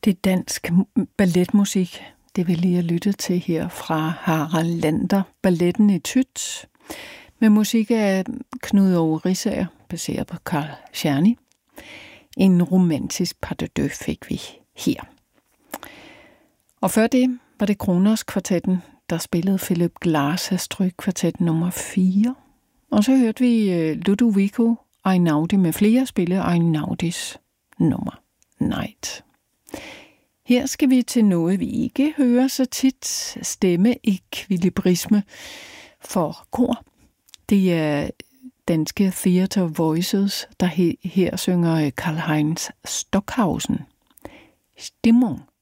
Det er dansk balletmusik, det vi lige har lyttet til her fra Harald Lander, Balletten i Tyt, med musik af Knud Aage Riisager, baseret på Carl Czerny. En romantisk pas de deux fik vi her. Og før det var det Kronos kvartetten, der spillede Philip Glass af Strygkvartet nummer 4. Og så hørte vi Ludovico Einaudi med flere spille Einaudis nummer Night. Her skal vi til noget, vi ikke hører så tit, stemmeekvilibrisme for kor. Det er danske Theater Voices, der her synger Karl-Heinz Stockhausen. Stimmung.